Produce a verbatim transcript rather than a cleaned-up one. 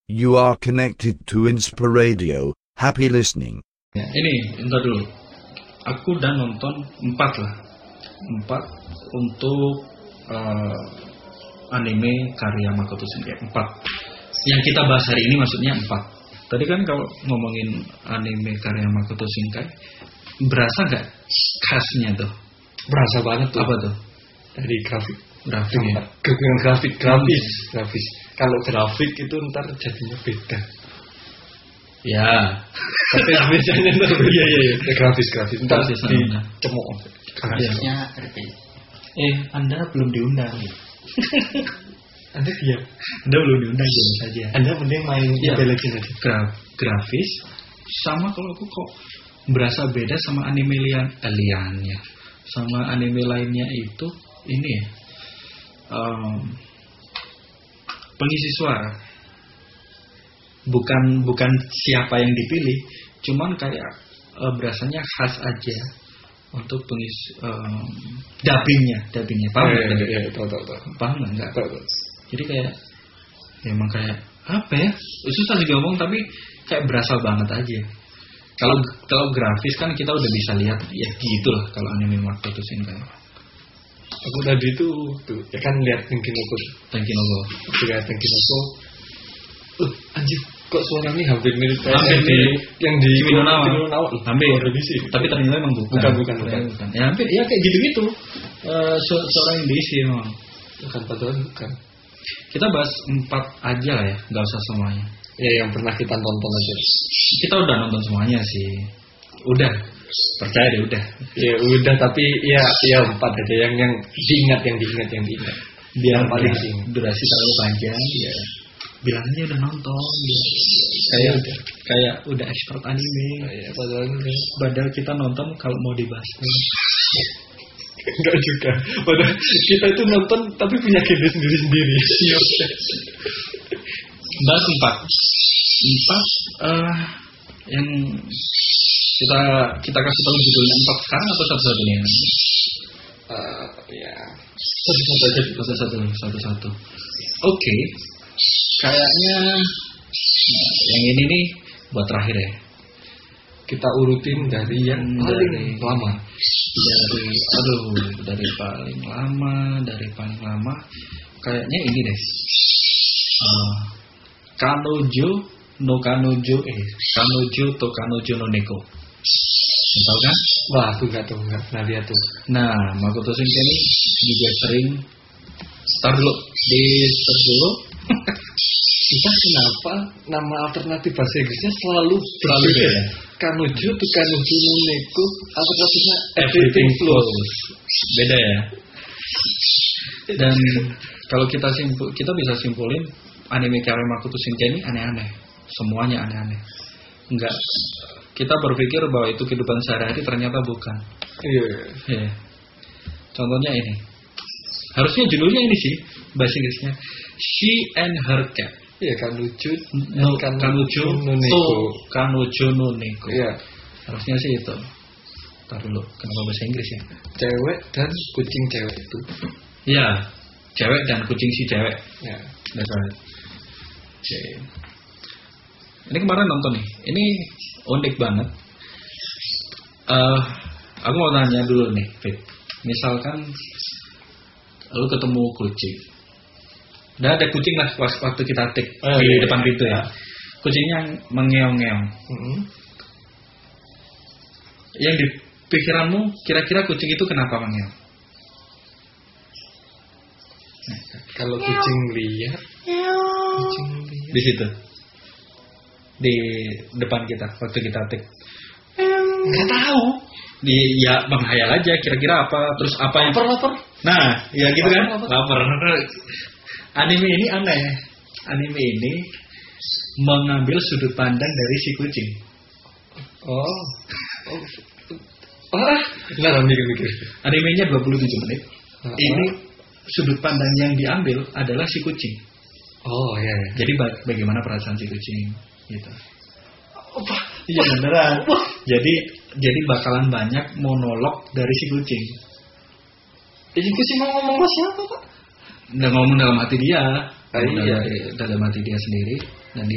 You are connected to Inspiradio. Happy listening. Ya, ini, entar dulu. Aku udah nonton empat lah. Empat untuk uh, anime karya Makoto Shinkai. Empat. Yang kita bahas hari ini maksudnya empat. Tadi kan kalau ngomongin anime karya Makoto Shinkai, berasa gak khasnya tuh? Berasa banget tuh. Apa tuh? Dari grafik. Grafik ya? Grafik, grafik, grafis, grafis. Kalau grafik itu ntar jadinya beda. Ya. Tapi biasanya ntar beda. Iya, iya, iya. Grafis, grafis. Ntar dicemok. Grafisnya R P. Eh, Anda belum diundang. Anda diam. Anda belum diundang diam saja. Anda mending main ya. Mobile Legends aja. Gra- grafis sama kalau aku kok berasa beda sama anime lian, eh, liannya. Sama anime lainnya itu ini ya. Um, pengisi suara. Bukan bukan siapa yang dipilih, cuman kayak uh, berasanya khas aja untuk pengisi um, dubbingnya, dubbingnya paham nggak? Iya, iya, tahu, tahu, tahu. Paham nggak? Tahu, tahu. Jadi kayak, memang kayak apa ya? Susah sih ngomong tapi kayak berasa banget aja. Kalau kalau grafis kan kita udah bisa lihat ya gitulah kalau anime Makoto Shinkai. Aku tadi tuh tuh ya kan lihat Tenkinoko. Tenkinoko. Aku lihat Tenkinoko. Uh, anjir, kok suaranya hampir mirip kayak hampir yang di yang di Kimi no Na wa. Hampir. Revisi. Tapi ternyata emang bukan. Bukan, bukan, bukan. bukan. Ya hampir ya kayak gitu-gitu. Uh, su- suara Indonesia emang. Bukan padahal bukan. Kita bahas empat aja lah ya, nggak usah semuanya. Ya yang pernah kita tonton aja. Kita udah nonton semuanya sih. Udah. Percaya deh udah. Ya udah tapi ya ya empat aja yang yang diingat yang diingat yang diingat. Biar yang paling ya, durasi terlalu panjang ya. Bilangnya udah nonton. Ya. Kayak ya, kayak udah expert anime. Ya, padahal enggak. Padahal kita nonton kalau mau dibahas. Enggak juga. Padahal kita itu nonton tapi punya genre sendiri-sendiri. Bahas empat. Empat uh, yang kita kita kasih tahu judulnya empat sekarang atau satu-satu nih? Uh, ya satu-satu aja. Satu-satu, satu-satu. Oke. Okay. Kayaknya nah, yang ini nih buat terakhir ya. Kita urutin dari yang paling dari, lama. Dari aduh, dari paling lama, dari paling lama. Kayaknya ini deh. Uh, Kanojo no Kanojo eh Kanojo to Kanojo no Neko. Tahu kan? Wah, aku nggak tahu, nggak pernah lihat tuh. Nah, Makoto Shinkai ini juga sering start dulu di start dulu. Entah kenapa nama alternatif bahasa Inggrisnya selalu selalu beda. Ya. Kanojo to Kanojo no Neko, alternatifnya everything flows. Beda ya. Dan kalau kita simpul, kita bisa simpulin anime karya Makoto Shinkai ini aneh-aneh. Semuanya aneh-aneh. Enggak, kita berpikir bahwa itu kehidupan sehari-hari, ternyata bukan. Iya. Yeah. Contohnya ini. Harusnya judulnya ini sih, bahasa Inggrisnya She and Her Cat. Iya, Kanojo no Kanojo no Neko. Kanojo no Neko. Iya. Harusnya sih itu. Ntar dulu, kenapa bahasa Inggris ya? Cewek dan kucing cewek itu. Iya, cewek dan kucing si cewek. Ya. That's right. Okay. Ini kemarin nonton nih. Ini unik banget. Uh, aku mau tanya dulu nih, Fit. Misalkan lu ketemu kucing. Udah ada kucing lah waktu kita tik oh, di iya, depan pintu ya. Kucingnya mengeong-ngeong. Mm-hmm. Yang di pikiranmu kira-kira kucing itu kenapa mengeong? Nah, kalau kucing liar, kucing liar di situ. Di depan kita waktu kita tik. Nggak tahu. Di ya menghayal aja kira-kira apa, terus apa yang lapar-lapar. Nah, ya gitu kan? Lapar. Anime ini aneh. Anime ini mengambil sudut pandang dari si kucing. Oh. Oh. Ah, nah, mikir-mikir. Animenya dua puluh tujuh menit. Uh-huh. Ini sudut pandang yang diambil adalah si kucing. Oh, iya, iya. Jadi ba- bagaimana perasaan si kucing gitu. Oh, iya beneran. Oh. Jadi jadi bakalan banyak monolog dari si kucing. Eh, si kucing mau ngomong sama siapa, Pak? Nggak ngomong dalam hati dia. Ah, iya. Dalam, dalam hati dia sendiri. Dan